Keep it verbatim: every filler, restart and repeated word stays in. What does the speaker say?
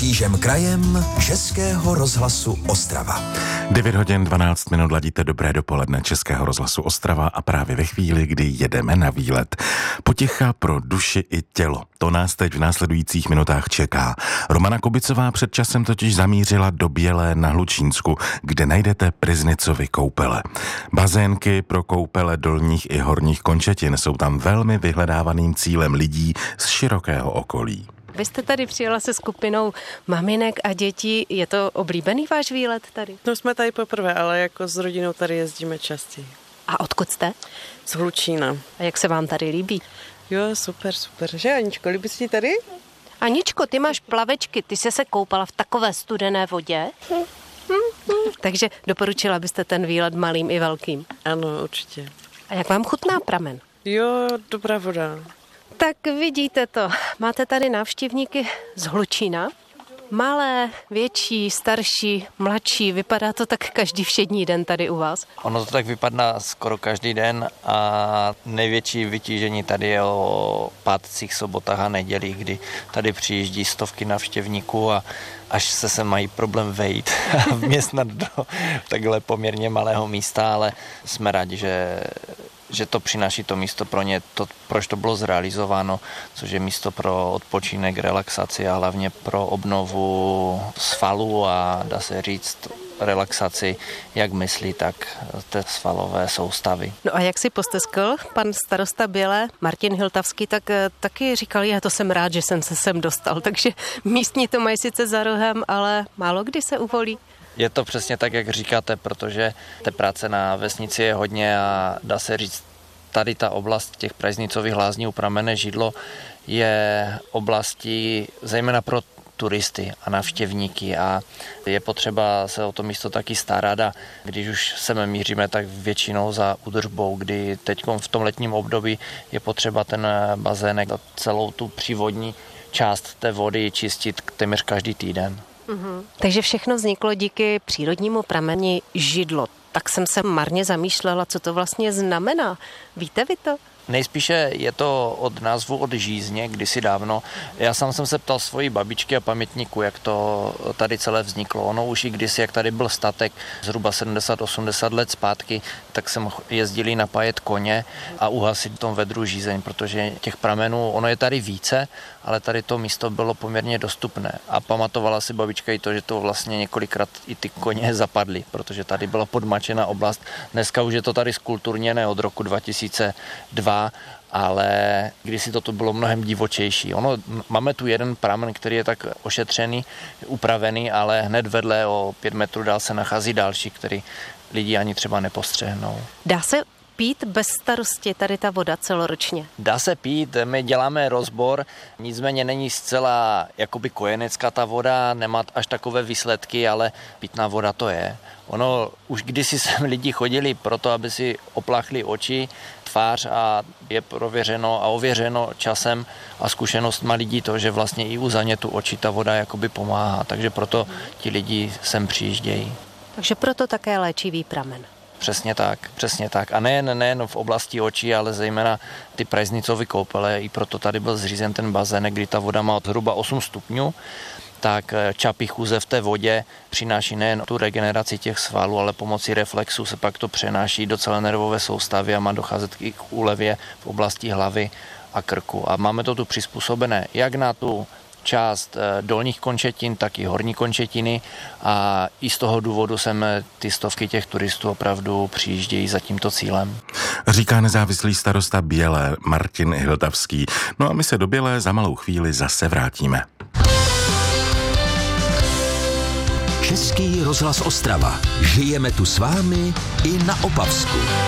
křížem krajem Českého rozhlasu Ostrava. devět hodin dvanáct minut, ladíte dobré dopoledne Českého rozhlasu Ostrava a právě ve chvíli, kdy jedeme na výlet. Potěcha pro duši i tělo. To nás teď v následujících minutách čeká. Romana Kubicová před časem totiž zamířila do Bělé na Hlučínsku, kde najdete Pryznicovy koupele. Bazénky pro koupele dolních i horních končetin jsou tam velmi vyhledávaným cílem lidí z širokého okolí. Vy jste tady přijela se skupinou maminek a dětí. Je to oblíbený váš výlet tady? No jsme tady poprvé, ale jako s rodinou tady jezdíme častěji. A odkud jste? Z Hlučína. A jak se vám tady líbí? Jo, super, super. Že Aničko, líbí se ti tady? Aničko, ty máš plavečky, ty jsi se koupala v takové studené vodě? Takže doporučila byste ten výlet malým i velkým? Ano, určitě. A jak vám chutná pramen? Jo, dobrá voda. Tak vidíte to, máte tady návštěvníky z Hlučína. Malé, větší, starší, mladší, vypadá to tak každý všední den tady u vás? Ono to tak vypadá skoro každý den a největší vytížení tady je o pátcích, sobotách a nedělích, kdy tady přijíždí stovky návštěvníků a až se sem mají problém vejít a vměstnat do takhle poměrně malého místa, ale jsme rádi, že že to přináší to místo pro ně, to, proč to bylo zrealizováno, což je místo pro odpočinek, relaxaci a hlavně pro obnovu svalů a dá se říct relaxaci jak myslí, tak té svalové soustavy. No a jak si posteskl pan starosta Bělé, Martin Hiltavský, tak taky říkal, já to jsem rád, že jsem se sem dostal, takže místní to mají sice za rohem, ale málo kdy se uvolí. Je to přesně tak, jak říkáte, protože té práce na vesnici je hodně a dá se říct, tady ta oblast těch Pryznicových lázní u Pramenné Židlo je oblastí zejména pro turisty a návštěvníky a je potřeba se o to místo taky starat a když už sem míříme, tak většinou za údržbou, kdy teď v tom letním období je potřeba ten bazének a celou tu přívodní část té vody čistit téměř každý týden. Uhum. Takže všechno vzniklo díky přírodnímu prameni Židlo. Tak jsem se marně zamýšlela, co to vlastně znamená. Víte vy to? Nejspíše je to od názvu od žízně, kdysi dávno. Já sám jsem se ptal svojí babičky a pamětníku, jak to tady celé vzniklo. Ono už i kdysi, jak tady byl statek zhruba sedmdesát osmdesát let zpátky, tak jsem jezdili napájet koně a uhasit v tom vedru žízeň, protože těch pramenů, ono je tady více, ale tady to místo bylo poměrně dostupné. A pamatovala si babička i to, že to vlastně několikrát i ty koně zapadly, protože tady byla podmačená oblast. Dneska už je to tady skulturněné od roku dva tisíce dva, ale kdysi toto bylo mnohem divočejší. Ono, máme tu jeden pramen, který je tak ošetřený, upravený, ale hned vedle o pět metrů dál se nachází další, který lidi ani třeba nepostřehnou. Dá se pít bez starosti tady ta voda celoročně? Dá se pít, my děláme rozbor, nicméně není zcela jakoby kojenecká ta voda, nemá až takové výsledky, ale pitná voda to je. Ono, už kdysi sem lidi chodili proto, aby si opláchli oči, tvář a je prověřeno a ověřeno časem a zkušenostma lidí to, že vlastně i u zánětu očí ta voda jakoby pomáhá, takže proto ti lidi sem přijíždějí. Takže proto také léčivý pramen. Přesně tak, přesně tak. A nejen, nejen v oblasti očí, ale zejména ty Pryznicovy koupele, i proto tady byl zřízen ten bazének, kdy ta voda má zhruba osm stupňů, tak čapí chůze v té vodě přináší nejen tu regeneraci těch svalů, ale pomocí reflexu se pak to přenáší do celé nervové soustavy a má docházet i k úlevě v oblasti hlavy a krku. A máme to tu přizpůsobené jak na tu část dolních končetin, tak i horní končetiny a i z toho důvodu sem ty stovky těch turistů opravdu přijíždějí za tímto cílem. Říká nezávislý starosta Bělé Martin Hiltavský. No a my se do Bělé za malou chvíli zase vrátíme. Český rozhlas Ostrava. Žijeme tu s vámi i na Opavsku.